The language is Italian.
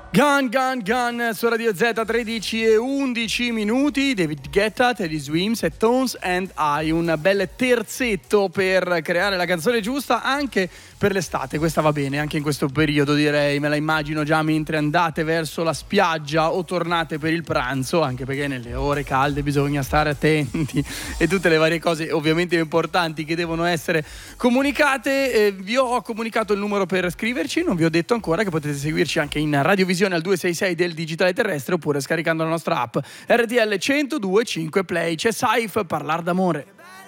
Gun su Radio Z, 13 e 11 minuti. David Guetta, Teddy Swims e Tones and I. Un bel terzetto per creare la canzone giusta anche per l'estate. Questa va bene anche in questo periodo, direi. Me la immagino già mentre andate verso la spiaggia o tornate per il pranzo, anche perché nelle ore calde bisogna stare attenti e tutte le varie cose ovviamente importanti che devono essere comunicate. Vi ho comunicato il numero per scriverci, non vi ho detto ancora che potete seguirci anche in radiovisione al 266 del digitale terrestre oppure scaricando la nostra app RTL 102.5 Play. C'è Saif, Parlar d'amore.